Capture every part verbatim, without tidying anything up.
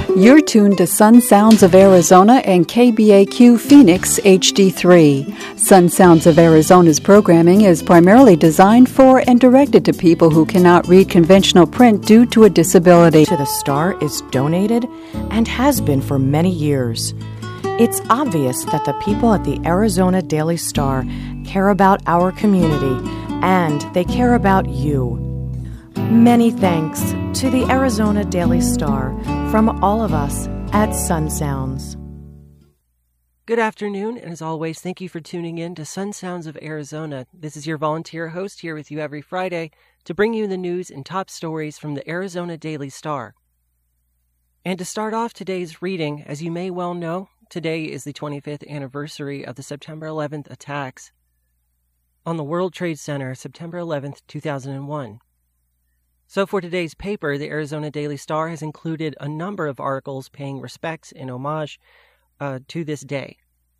You're tuned to Sun Sounds of Arizona and K B A Q Phoenix H D three. Sun Sounds of Arizona's programming is primarily designed for and directed to people who cannot read conventional print due to a disability. To the Star is donated and has been for many years. It's obvious that the people at the Arizona Daily Star care about our community, and they care about you. Many thanks to the Arizona Daily Star from all of us at Sun Sounds. Good afternoon, and as always, thank you for tuning in to Sun Sounds of Arizona. This is your volunteer host here with you every Friday to bring you the news and top stories from the Arizona Daily Star. And to start off today's reading, as you may well know, today is the twenty-fifth anniversary of the September eleventh attacks on the World Trade Center, September eleventh, two thousand one. So for today's paper, the Arizona Daily Star has included a number of articles paying respects and homage uh, to this day.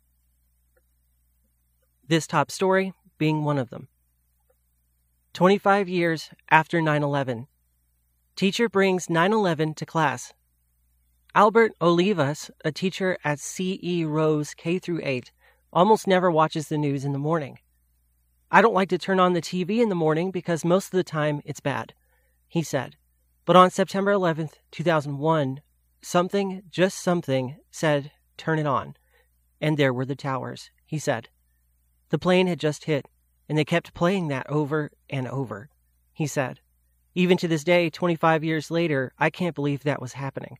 This top story being one of them. twenty-five years after nine eleven. Teacher brings nine eleven to class. Albert Olivas, a teacher at C E Rose K through eight, almost never watches the news in the morning. I don't like to turn on the T V in the morning because most of the time it's bad, he said. But on September eleventh, two thousand one, something, just something, said, turn it on. And there were the towers, he said. The plane had just hit, and they kept playing that over and over, he said. Even to this day, twenty-five years later, I can't believe that was happening.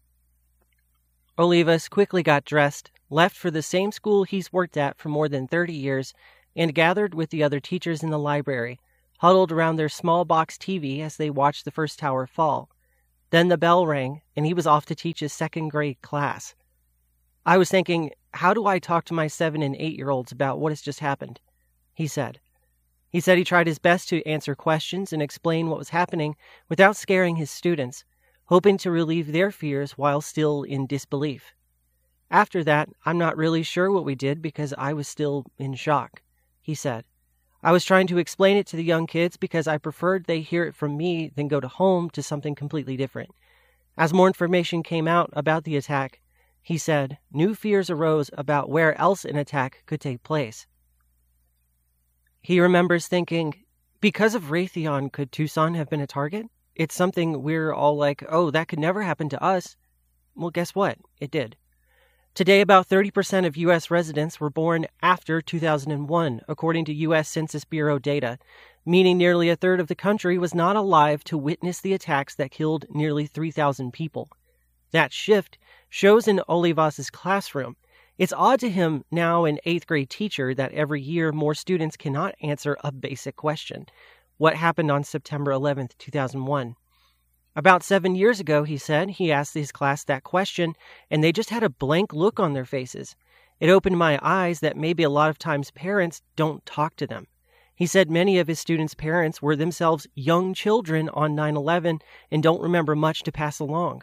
Olivas quickly got dressed, left for the same school he's worked at for more than thirty years, and gathered with the other teachers in the library, huddled around their small box T V as they watched the first tower fall. Then the bell rang, and he was off to teach his second grade class. I was thinking, how do I talk to my seven and eight-year-olds about what has just happened? He said. He said he tried his best to answer questions and explain what was happening without scaring his students, hoping to relieve their fears while still in disbelief. After that, I'm not really sure what we did because I was still in shock, he said. I was trying to explain it to the young kids because I preferred they hear it from me than go to home to something completely different. As more information came out about the attack, he said, new fears arose about where else an attack could take place. He remembers thinking, because of Raytheon, could Tucson have been a target? It's something we're all like, oh, that could never happen to us. Well, guess what? It did. Today, about thirty percent of U S residents were born after two thousand one, according to U S Census Bureau data, meaning nearly a third of the country was not alive to witness the attacks that killed nearly three thousand people. That shift shows in Olivas' classroom. It's odd to him, now an eighth grade teacher, that every year more students cannot answer a basic question. What happened on September eleventh, two thousand one? About seven years ago, he said, he asked his class that question, and they just had a blank look on their faces. It opened my eyes that maybe a lot of times parents don't talk to them. He said many of his students' parents were themselves young children on nine eleven and don't remember much to pass along.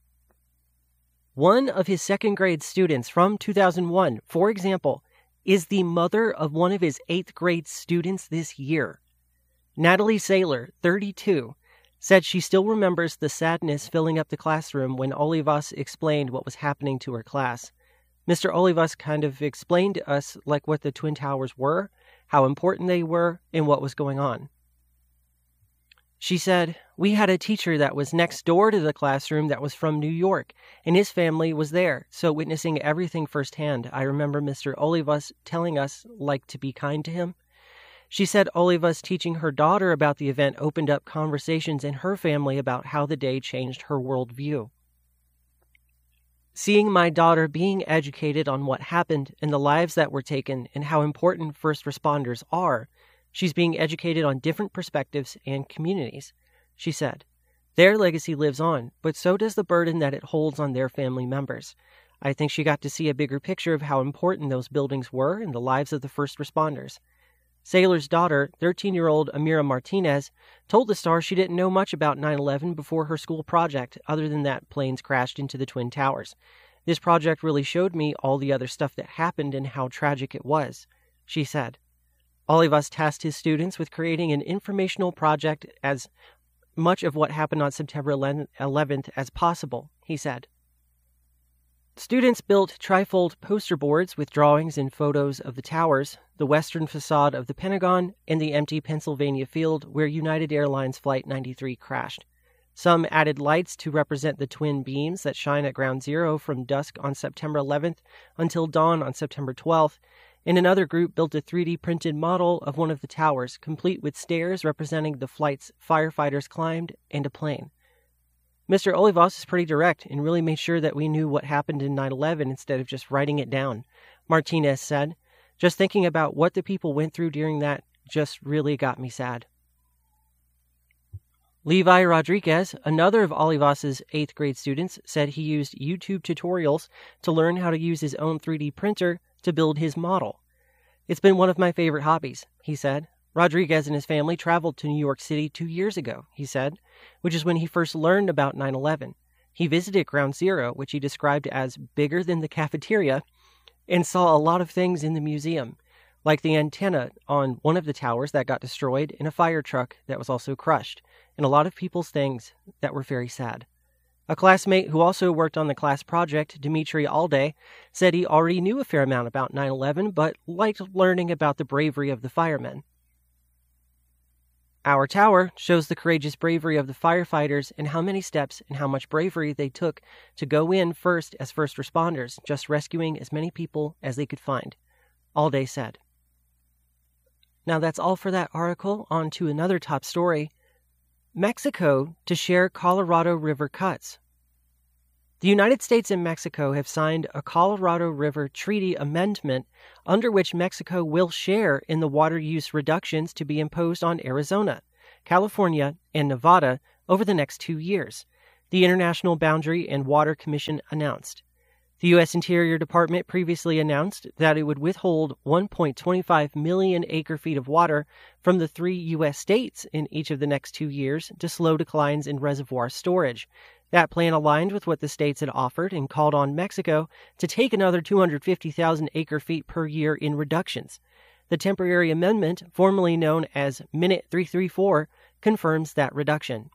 One of his second grade students from two thousand one, for example, is the mother of one of his eighth grade students this year. Natalie Saylor, thirty-two, said she still remembers the sadness filling up the classroom when Olivas explained what was happening to her class. Mister Olivas kind of explained to us like what the Twin Towers were, how important they were, and what was going on. She said, we had a teacher that was next door to the classroom that was from New York, and his family was there, so witnessing everything firsthand, I remember Mister Olivas telling us, like, to be kind to him. She said Olivas teaching her daughter about the event opened up conversations in her family about how the day changed her worldview. Seeing my daughter being educated on what happened and the lives that were taken and how important first responders are, she's being educated on different perspectives and communities, she said. Their legacy lives on, but so does the burden that it holds on their family members. I think she got to see a bigger picture of how important those buildings were in the lives of the first responders. Saylor's daughter, thirteen-year-old Amira Martinez, told the Star she didn't know much about nine eleven before her school project, other than that planes crashed into the Twin Towers. This project really showed me all the other stuff that happened and how tragic it was, she said. Olivas tasked his students with creating an informational project as much of what happened on September eleventh as possible, he said. Students built trifold poster boards with drawings and photos of the towers, the western facade of the Pentagon, and the empty Pennsylvania field where United Airlines Flight ninety-three crashed. Some added lights to represent the twin beams that shine at Ground Zero from dusk on September eleventh until dawn on September twelfth, and another group built a three D printed model of one of the towers, complete with stairs representing the flights firefighters climbed and a plane. Mister Olivas is pretty direct and really made sure that we knew what happened in nine eleven instead of just writing it down, Martinez said. Just thinking about what the people went through during that just really got me sad. Levi Rodriguez, another of Olivas' eighth grade students, said he used YouTube tutorials to learn how to use his own three D printer to build his model. It's been one of my favorite hobbies, he said. Rodriguez and his family traveled to New York City two years ago, he said, which is when he first learned about nine eleven. He visited Ground Zero, which he described as bigger than the cafeteria, and saw a lot of things in the museum, like the antenna on one of the towers that got destroyed and a fire truck that was also crushed, and a lot of people's things that were very sad. A classmate who also worked on the class project, Dimitri Alday, said he already knew a fair amount about nine eleven, but liked learning about the bravery of the firemen. Our tower shows the courageous bravery of the firefighters and how many steps and how much bravery they took to go in first as first responders, just rescuing as many people as they could find, Alday said. Now that's all for that article. On to another top story. Mexico to share Colorado River cuts. The United States and Mexico have signed a Colorado River Treaty Amendment under which Mexico will share in the water use reductions to be imposed on Arizona, California, and Nevada over the next two years, the International Boundary and Water Commission announced. The U S Interior Department previously announced that it would withhold one point two five million acre-feet of water from the three U S states in each of the next two years to slow declines in reservoir storage. That plan aligned with what the states had offered and called on Mexico to take another two hundred fifty thousand acre-feet per year in reductions. The temporary amendment, formerly known as Minute three thirty-four, confirms that reduction.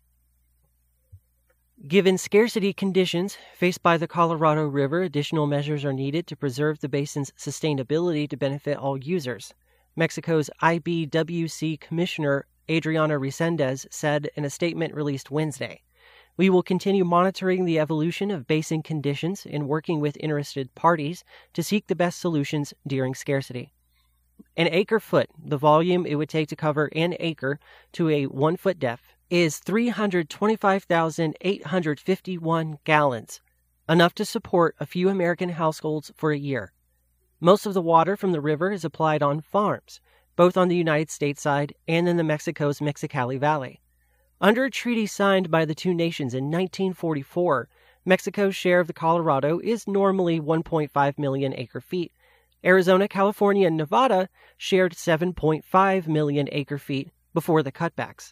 Given scarcity conditions faced by the Colorado River, additional measures are needed to preserve the basin's sustainability to benefit all users. Mexico's I B W C Commissioner Adriana Resendez said in a statement released Wednesday, "We will continue monitoring the evolution of basin conditions and working with interested parties to seek the best solutions during scarcity." An acre-foot, the volume it would take to cover an acre to a one-foot depth, is three hundred twenty-five thousand eight hundred fifty-one gallons, enough to support a few American households for a year. Most of the water from the river is applied on farms, both on the United States side and in the Mexico's Mexicali Valley. Under a treaty signed by the two nations in nineteen forty-four, Mexico's share of the Colorado is normally one point five million acre-feet. Arizona, California, and Nevada shared seven point five million acre-feet before the cutbacks.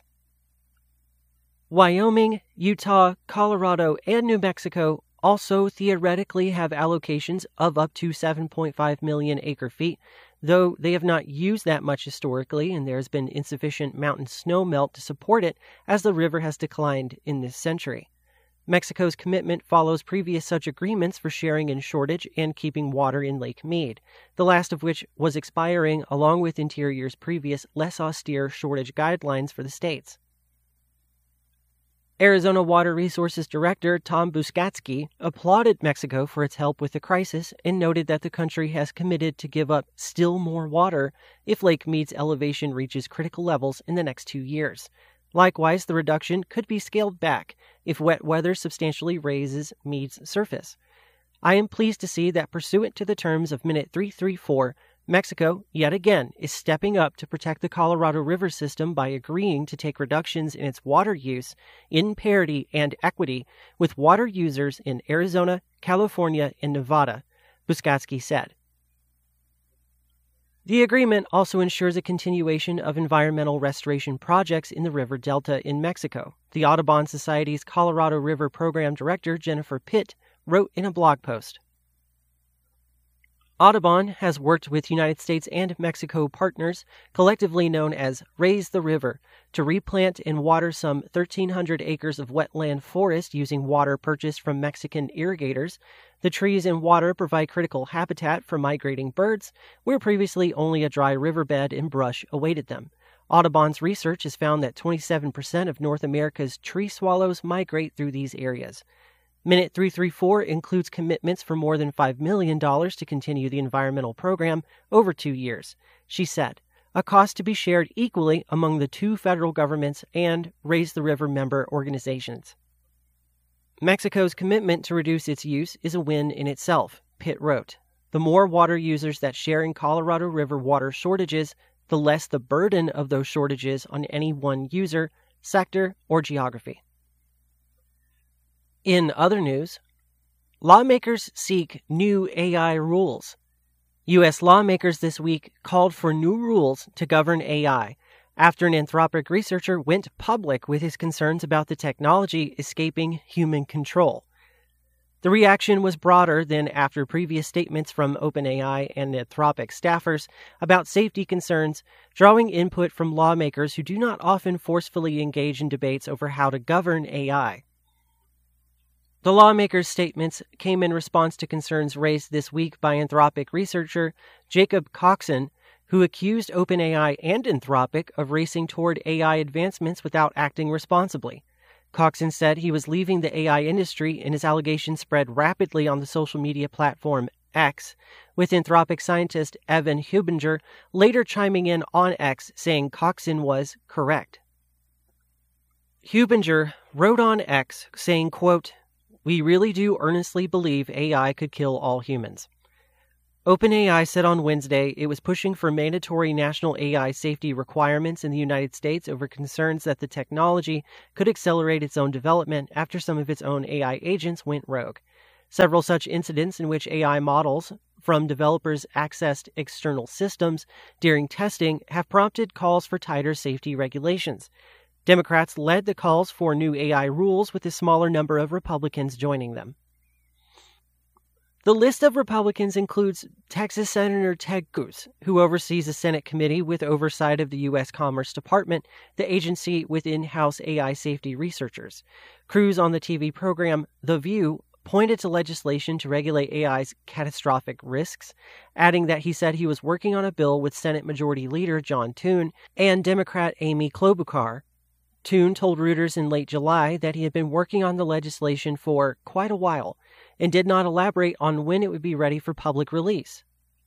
Wyoming, Utah, Colorado, and New Mexico also theoretically have allocations of up to seven point five million acre-feet, though they have not used that much historically, and there has been insufficient mountain snow melt to support it as the river has declined in this century. Mexico's commitment follows previous such agreements for sharing in shortage and keeping water in Lake Mead, the last of which was expiring along with Interior's previous less austere shortage guidelines for the states. Arizona Water Resources Director Tom Buscatsky applauded Mexico for its help with the crisis and noted that the country has committed to give up still more water if Lake Mead's elevation reaches critical levels in the next two years. Likewise, the reduction could be scaled back if wet weather substantially raises Mead's surface. I am pleased to see that pursuant to the terms of Minute three thirty-four, Mexico, yet again, is stepping up to protect the Colorado River system by agreeing to take reductions in its water use in parity and equity with water users in Arizona, California, and Nevada, Buscatsky said. The agreement also ensures a continuation of environmental restoration projects in the river delta in Mexico, the Audubon Society's Colorado River Program Director Jennifer Pitt wrote in a blog post. Audubon has worked with United States and Mexico partners, collectively known as Raise the River, to replant and water some thirteen hundred acres of wetland forest using water purchased from Mexican irrigators. The trees and water provide critical habitat for migrating birds, where previously only a dry riverbed and brush awaited them. Audubon's research has found that twenty-seven percent of North America's tree swallows migrate through these areas. Minute three three four includes commitments for more than five million dollars to continue the environmental program over two years. She said, a cost to be shared equally among the two federal governments and Raise the River member organizations. Mexico's commitment to reduce its use is a win in itself, Pitt wrote. The more water users that share in Colorado River water shortages, the less the burden of those shortages on any one user, sector, or geography. In other news, lawmakers seek new A I rules. U S lawmakers this week called for new rules to govern A I after an Anthropic researcher went public with his concerns about the technology escaping human control. The reaction was broader than after previous statements from OpenAI and Anthropic staffers about safety concerns, drawing input from lawmakers who do not often forcefully engage in debates over how to govern A I. The lawmakers' statements came in response to concerns raised this week by Anthropic researcher Jacob Coxon, who accused OpenAI and Anthropic of racing toward A I advancements without acting responsibly. Coxon said he was leaving the A I industry, and his allegations spread rapidly on the social media platform X, with Anthropic scientist Evan Hubinger later chiming in on X saying Coxon was correct. Hubinger wrote on X saying, quote, "We really do earnestly believe A I could kill all humans." OpenAI said on Wednesday it was pushing for mandatory national A I safety requirements in the United States over concerns that the technology could accelerate its own development after some of its own A I agents went rogue. Several such incidents in which A I models from developers accessed external systems during testing have prompted calls for tighter safety regulations. Democrats led the calls for new A I rules, with a smaller number of Republicans joining them. The list of Republicans includes Texas Senator Ted Cruz, who oversees a Senate committee with oversight of the U S Commerce Department, the agency with in-house A I safety researchers. Cruz, on the T V program The View, pointed to legislation to regulate A I's catastrophic risks, adding that he said he was working on a bill with Senate Majority Leader John Thune and Democrat Amy Klobuchar. Thune told Reuters in late July that he had been working on the legislation for quite a while and did not elaborate on when it would be ready for public release.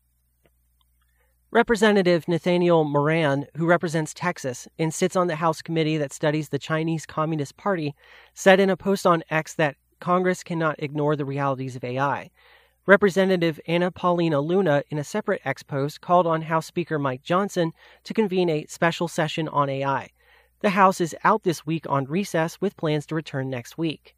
Representative Nathaniel Moran, who represents Texas and sits on the House committee that studies the Chinese Communist Party, said in a post on X that Congress cannot ignore the realities of A I. Representative Anna Paulina Luna, in a separate X post, called on House Speaker Mike Johnson to convene a special session on A I. The House is out this week on recess with plans to return next week.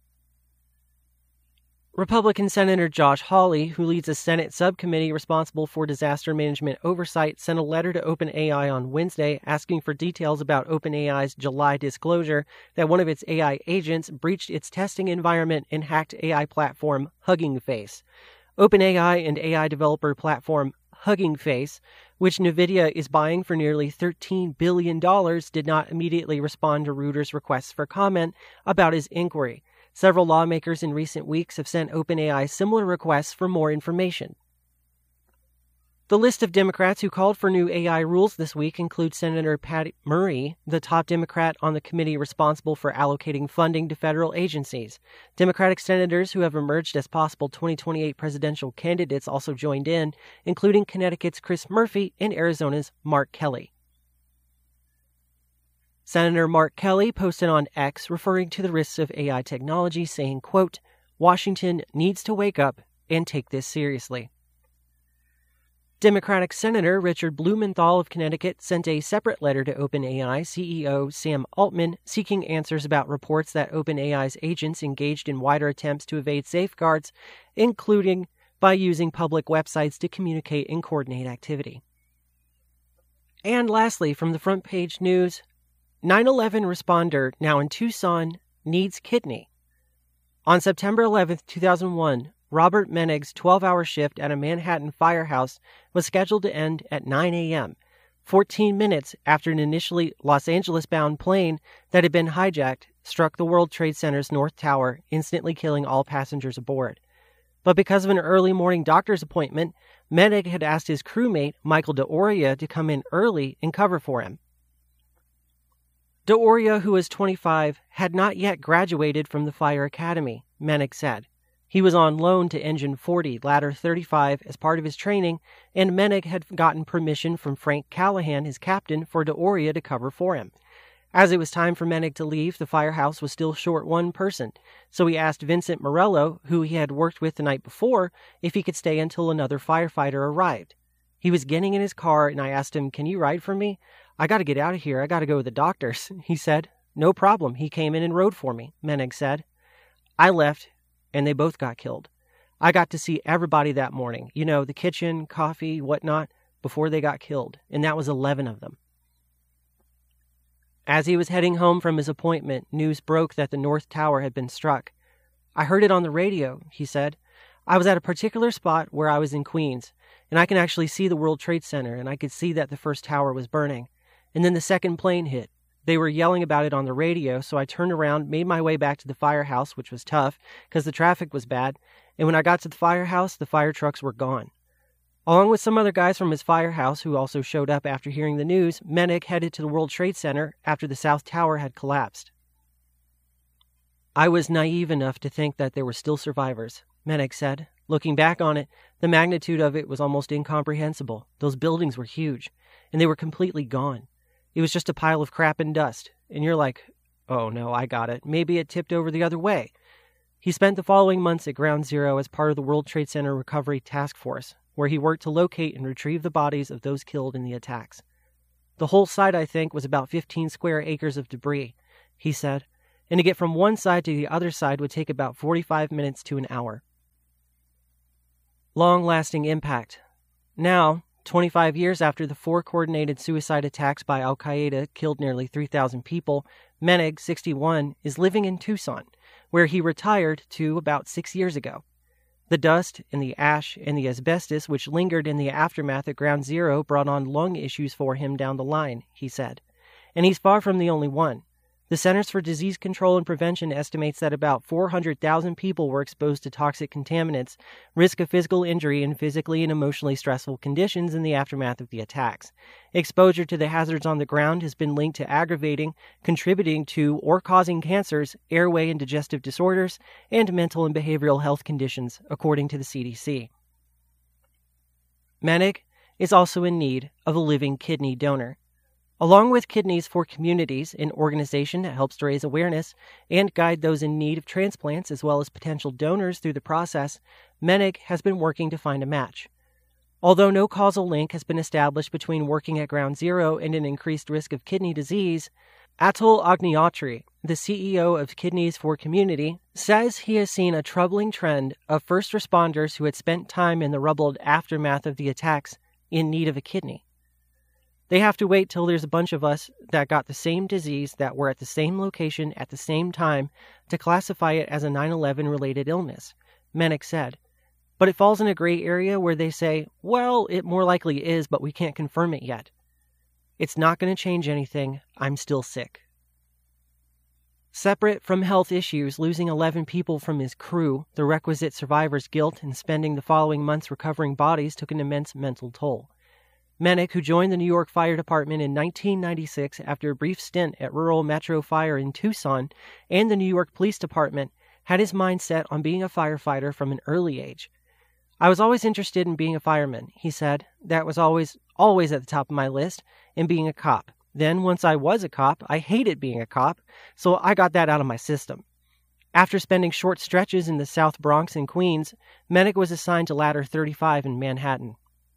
Republican Senator Josh Hawley, who leads a Senate subcommittee responsible for disaster management oversight, sent a letter to OpenAI on Wednesday asking for details about OpenAI's July disclosure that one of its A I agents breached its testing environment and hacked A I platform Hugging Face. OpenAI and A I developer platform Hugging Face, which NVIDIA is buying for nearly thirteen billion dollars, did not immediately respond to Reuters' requests for comment about his inquiry. Several lawmakers in recent weeks have sent OpenAI similar requests for more information. The list of Democrats who called for new A I rules this week includes Senator Patty Murray, the top Democrat on the committee responsible for allocating funding to federal agencies. Democratic senators who have emerged as possible twenty twenty-eight presidential candidates also joined in, including Connecticut's Chris Murphy and Arizona's Mark Kelly. Senator Mark Kelly posted on X referring to the risks of A I technology, saying, quote, "Washington needs to wake up and take this seriously." Democratic Senator Richard Blumenthal of Connecticut sent a separate letter to OpenAI C E O Sam Altman seeking answers about reports that OpenAI's agents engaged in wider attempts to evade safeguards, including by using public websites to communicate and coordinate activity. And lastly, from the front page news, nine eleven responder now in Tucson needs kidney. On September eleventh, two thousand one, Robert Menig's twelve-hour shift at a Manhattan firehouse was scheduled to end at nine a.m., fourteen minutes after an initially Los Angeles-bound plane that had been hijacked struck the World Trade Center's North Tower, instantly killing all passengers aboard. But because of an early morning doctor's appointment, Menig had asked his crewmate, Michael D'Auria, to come in early and cover for him. D'Auria, who was twenty-five, had not yet graduated from the fire academy, Menig said. He was on loan to Engine forty, Ladder thirty-five, as part of his training, and Menig had gotten permission from Frank Callahan, his captain, for D'Auria to cover for him. As it was time for Menig to leave, the firehouse was still short one person, so he asked Vincent Morello, who he had worked with the night before, if he could stay until another firefighter arrived. He was getting in his car, and I asked him, "Can you ride for me? I got to get out of here. I got to go to the doctor's." He said. "No problem." He came in and rode for me, Menig said. I left, and they both got killed. I got to see everybody that morning, you know, the kitchen, coffee, whatnot, before they got killed, and that was eleven of them. As he was heading home from his appointment, news broke that the North Tower had been struck. "I heard it on the radio," he said. "I was at a particular spot where I was in Queens, and I can actually see the World Trade Center, and I could see that the first tower was burning. And then the second plane hit. They were yelling about it on the radio, so I turned around, made my way back to the firehouse, which was tough, because the traffic was bad, and when I got to the firehouse, the fire trucks were gone." Along with some other guys from his firehouse who also showed up after hearing the news, Menig headed to the World Trade Center after the South Tower had collapsed. "I was naive enough to think that there were still survivors," Menig said. "Looking back on it, the magnitude of it was almost incomprehensible. Those buildings were huge, and they were completely gone. It was just a pile of crap and dust, and you're like, oh no, I got it. Maybe it tipped over the other way." He spent the following months at Ground Zero as part of the World Trade Center Recovery Task Force, where he worked to locate and retrieve the bodies of those killed in the attacks. "The whole site, I think, was about fifteen square acres of debris," he said, "and to get from one side to the other side would take about forty-five minutes to an hour." Long-lasting impact. Now, twenty-five years after the four coordinated suicide attacks by Al-Qaeda killed nearly three thousand people, Menig, sixty-one, is living in Tucson, where he retired to about six years ago. The dust and the ash and the asbestos which lingered in the aftermath at Ground Zero brought on lung issues for him down the line, he said. And he's far from the only one. The Centers for Disease Control and Prevention estimates that about four hundred thousand people were exposed to toxic contaminants, risk of physical injury, and physically and emotionally stressful conditions in the aftermath of the attacks. Exposure to the hazards on the ground has been linked to aggravating, contributing to, or causing cancers, airway and digestive disorders, and mental and behavioral health conditions, according to the C D C. Menig is also in need of a living kidney donor. Along with Kidneys for Communities, an organization that helps to raise awareness and guide those in need of transplants as well as potential donors through the process, Menig has been working to find a match. Although no causal link has been established between working at Ground Zero and an increased risk of kidney disease, Atul Agniotri, the C E O of Kidneys for Community, says he has seen a troubling trend of first responders who had spent time in the rubbled aftermath of the attacks in need of a kidney. They have to wait till there's a bunch of us that got the same disease that were at the same location at the same time to classify it as a nine eleven related illness, Menig said. But it falls in a gray area where they say, well, it more likely is, but we can't confirm it yet. It's not going to change anything. I'm still sick. Separate from health issues, losing eleven people from his crew, the requisite survivor's guilt, and spending the following months recovering bodies took an immense mental toll. Menig, who joined the New York Fire Department in nineteen ninety-six after a brief stint at Rural Metro Fire in Tucson and the New York Police Department, had his mind set on being a firefighter from an early age. "I was always interested in being a fireman," he said. "That was always, always at the top of my list, and being a cop. Then, once I was a cop, I hated being a cop, so I got that out of my system." After spending short stretches in the South Bronx and Queens, Menig was assigned to Ladder thirty-five in Manhattan.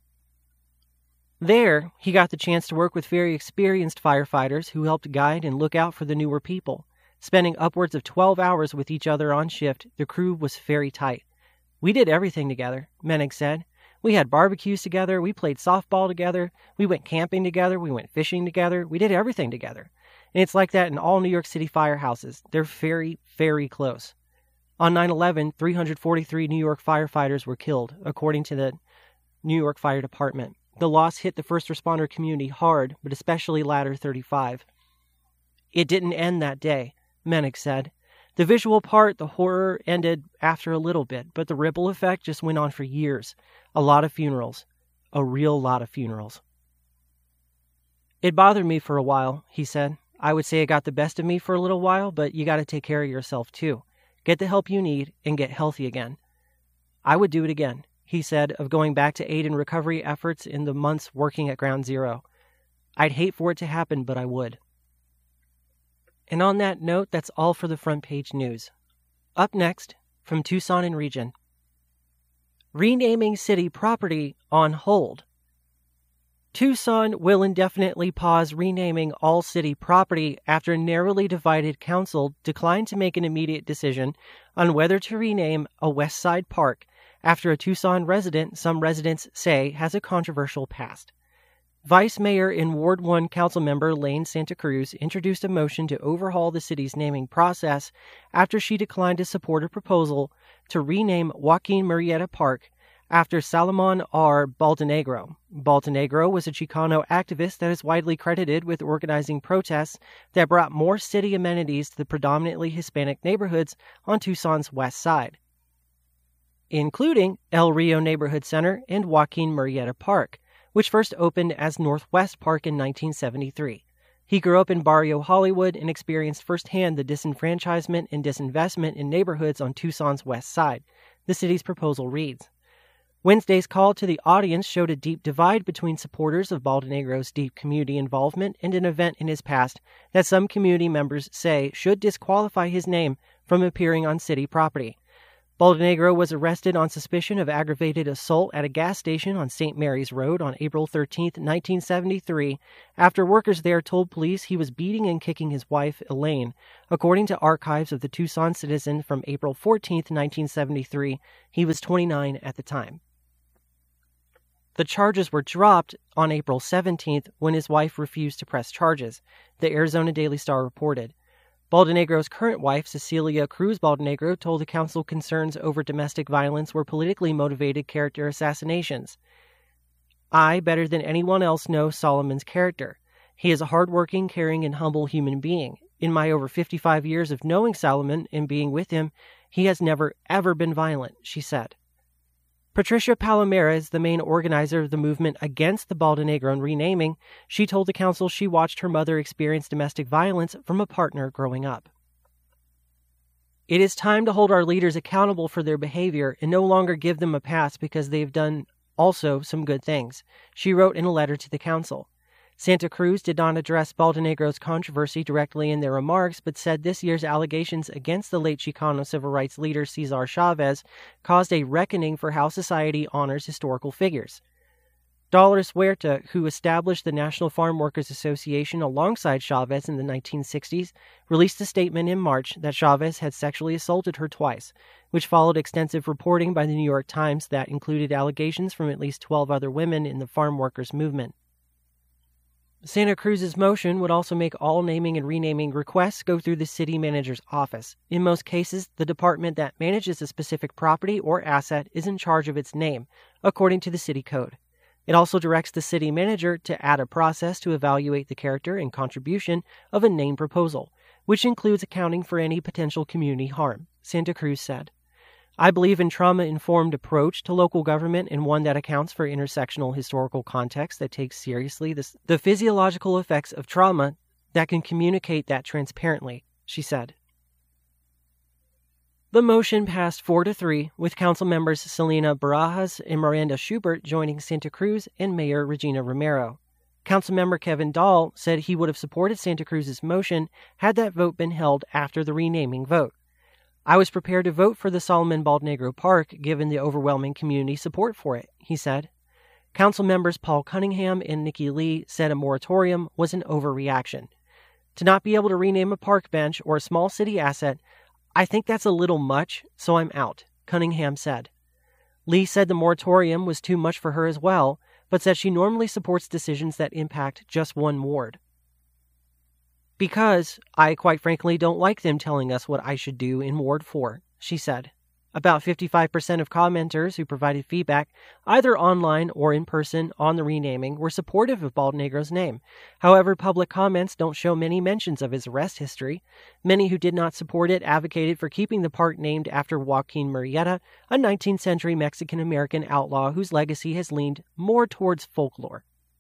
There, he got the chance to work with very experienced firefighters who helped guide and look out for the newer people. Spending upwards of twelve hours with each other on shift, the crew was very tight. "We did everything together," Menig said. "We had barbecues together, we played softball together, we went camping together, we went fishing together, we did everything together. And it's like that in all New York City firehouses. They're very, very close." On nine eleven, three hundred forty-three New York firefighters were killed, according to the New York Fire Department. The loss hit the first responder community hard, but especially Ladder thirty-five. It didn't end that day, Menig said. The visual part, the horror, ended after a little bit, but the ripple effect just went on for years. A lot of funerals. A real lot of funerals. It bothered me for a while, he said. I would say it got the best of me for a little while, but you got to take care of yourself too. Get the help you need and get healthy again. I would do it again, he said, of going back to aid in recovery efforts in the months working at Ground Zero. I'd hate for it to happen, but I would. And on that note, that's all for the front page news. Up next, from Tucson and region. Renaming city property on hold. Tucson will indefinitely pause renaming all city property after a narrowly divided council declined to make an immediate decision on whether to rename a West Side park after a Tucson resident some residents say has a controversial past. Vice Mayor and Ward one Councilmember Lane Santa Cruz introduced a motion to overhaul the city's naming process after she declined to support a proposal to rename Joaquin Murrieta Park after Salomon R. Baldenegro. Baldenegro was a Chicano activist that is widely credited with organizing protests that brought more city amenities to the predominantly Hispanic neighborhoods on Tucson's west side, including El Rio Neighborhood Center and Joaquin Murrieta Park, which first opened as Northwest Park in nineteen seventy-three. He grew up in Barrio Hollywood and experienced firsthand the disenfranchisement and disinvestment in neighborhoods on Tucson's west side, the city's proposal reads. Wednesday's call to the audience showed a deep divide between supporters of Baldenegro's deep community involvement and an event in his past that some community members say should disqualify his name from appearing on city property. Baldenegro was arrested on suspicion of aggravated assault at a gas station on Saint Mary's Road on April thirteenth, nineteen seventy-three, after workers there told police he was beating and kicking his wife, Elaine. According to archives of the Tucson Citizen from April fourteenth, nineteen seventy-three, he was twenty-nine at the time. The charges were dropped on April seventeenth when his wife refused to press charges, the Arizona Daily Star reported. Baldenegro's current wife, Cecilia Cruz Baldenegro, told the council concerns over domestic violence were politically motivated character assassinations. I, better than anyone else, know Solomon's character. He is a hardworking, caring, and humble human being. In my over fifty-five years of knowing Solomon and being with him, he has never, ever been violent, she said. Patricia Palomera is the main organizer of the movement against the Baldenegro renaming. She told the council she watched her mother experience domestic violence from a partner growing up. It is time to hold our leaders accountable for their behavior and no longer give them a pass because they've done also some good things, she wrote in a letter to the council. Santa Cruz did not address Baldenegro's controversy directly in their remarks, but said this year's allegations against the late Chicano civil rights leader Cesar Chavez caused a reckoning for how society honors historical figures. Dolores Huerta, who established the National Farm Workers Association alongside Chavez in the nineteen sixties, released a statement in March that Chavez had sexually assaulted her twice, which followed extensive reporting by the New York Times that included allegations from at least twelve other women in the farm workers movement. Santa Cruz's motion would also make all naming and renaming requests go through the city manager's office. In most cases, the department that manages a specific property or asset is in charge of its name, according to the city code. It also directs the city manager to add a process to evaluate the character and contribution of a name proposal, which includes accounting for any potential community harm, Santa Cruz said. I believe in trauma-informed approach to local government and one that accounts for intersectional historical context that takes seriously this, the physiological effects of trauma that can communicate that transparently, she said. The motion passed four to three, with council members Selena Barajas and Miranda Schubert joining Santa Cruz and Mayor Regina Romero. Councilmember Kevin Dahl said he would have supported Santa Cruz's motion had that vote been held after the renaming vote. I was prepared to vote for the Solomon Baldenegro Park given the overwhelming community support for it, he said. Council members Paul Cunningham and Nikki Lee said a moratorium was an overreaction. To not be able to rename a park bench or a small city asset, I think that's a little much, so I'm out, Cunningham said. Lee said the moratorium was too much for her as well, but said she normally supports decisions that impact just one ward. Because I, quite frankly, don't like them telling us what I should do in Ward four, she said. About fifty-five percent of commenters who provided feedback, either online or in person on the renaming, were supportive of Baldenegro's name. However, public comments don't show many mentions of his arrest history. Many who did not support it advocated for keeping the park named after Joaquin Murrieta, a nineteenth century Mexican-American outlaw whose legacy has leaned more towards folklore.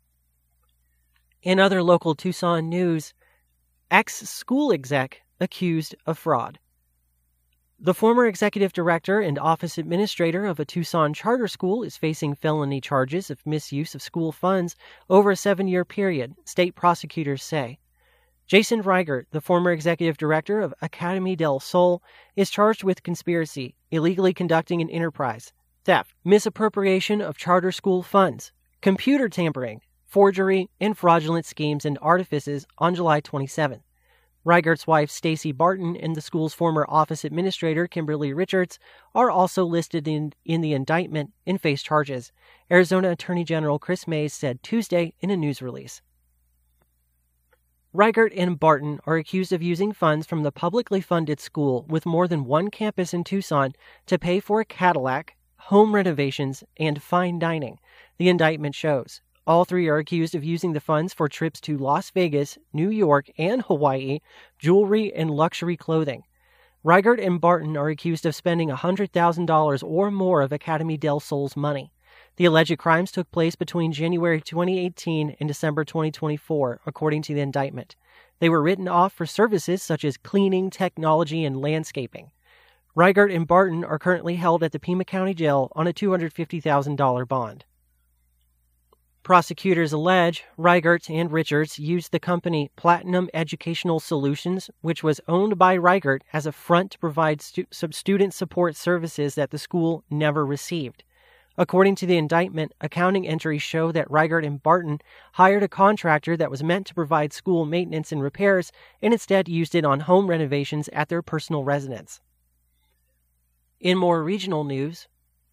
In other local Tucson news, ex-school exec accused of fraud. The former executive director and office administrator of a Tucson charter school is facing felony charges of misuse of school funds over a seven-year period, state prosecutors say. Jason Reichert, the former executive director of Academy del Sol, is charged with conspiracy, illegally conducting an enterprise, theft, misappropriation of charter school funds, computer tampering, forgery, and fraudulent schemes and artifices on July twenty-seventh. Reichert's wife, Stacy Barton, and the school's former office administrator, Kimberly Richards, are also listed in, in the indictment and face charges, Arizona Attorney General Chris Mays said Tuesday in a news release. Reichert and Barton are accused of using funds from the publicly funded school with more than one campus in Tucson to pay for a Cadillac, home renovations, and fine dining, the indictment shows. All three are accused of using the funds for trips to Las Vegas, New York, and Hawaii, jewelry, and luxury clothing. Reichert and Barton are accused of spending one hundred thousand dollars or more of Academy del Sol's money. The alleged crimes took place between January twenty eighteen and December twenty twenty-four, according to the indictment. They were written off for services such as cleaning, technology, and landscaping. Reichert and Barton are currently held at the Pima County Jail on a two hundred fifty thousand dollars bond. Prosecutors allege Reichert and Richards used the company Platinum Educational Solutions, which was owned by Reichert, as a front to provide stu- student support services that the school never received. According to the indictment, accounting entries show that Reichert and Barton hired a contractor that was meant to provide school maintenance and repairs and instead used it on home renovations at their personal residence. In more regional news,